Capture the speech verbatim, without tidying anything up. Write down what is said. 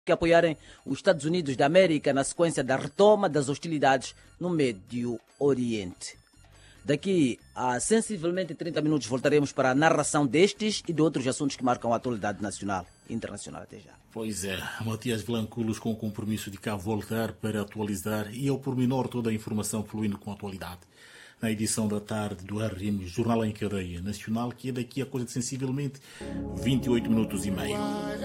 que apoiarem os Estados Unidos da América na sequência da retoma das hostilidades no Médio Oriente. Daqui a sensivelmente trinta minutos voltaremos para a narração destes e de outros assuntos que marcam a atualidade nacional e internacional. Até já. Pois é, Matias Vilanculos com o compromisso de cá voltar para atualizar e ao pormenor toda a informação fluindo com a atualidade. Na edição da tarde do R M, Jornal em Cadeia Nacional, que é daqui a coisa de sensivelmente vinte e oito minutos e meio.